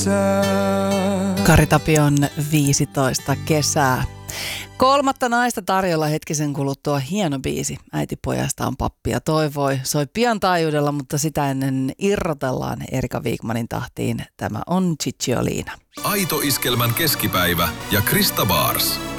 Kari Tapion 15 kesää. Kolmatta naista tarjolla hetkisen kuluttua hieno biisi. Äiti pojasta on pappi ja toivoi. Soi pian taajuudella, mutta sitä ennen irrotellaan Erika Wigmanin tahtiin. Tämä on Cicciolina. Aito iskelmän keskipäivä ja Krista Baars.